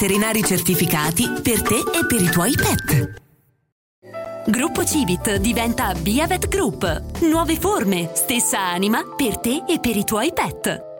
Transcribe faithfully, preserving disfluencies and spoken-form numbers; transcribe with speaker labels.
Speaker 1: veterinari certificati per te e per i tuoi pet. Gruppo Civit diventa Biavet Group. Nuove forme, stessa anima per te e per i tuoi pet.